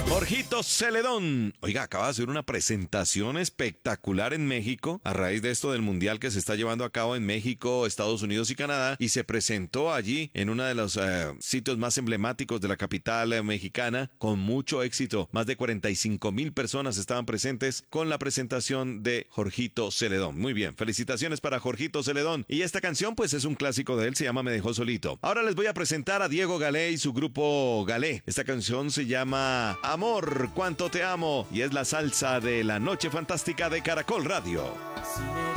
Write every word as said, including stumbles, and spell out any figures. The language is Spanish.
Jorgito Celedón. Oiga, acaba de hacer una presentación espectacular en México a raíz de esto del mundial que se está llevando a cabo en México, Estados Unidos y Canadá, y se presentó allí en uno de los eh, sitios más emblemáticos de la capital eh, mexicana con mucho éxito. Más de cuarenta y cinco mil personas estaban presentes con la presentación de Jorgito Celedón. Muy bien, felicitaciones para Jorgito Celedón. Y esta canción pues es un clásico de él, se llama Me dejó solito. Ahora les voy a presentar a Diego Galé y su grupo Galé. Esta canción se llama Amor, cuánto te amo, y es la salsa de la noche fantástica de Caracol Radio. Si me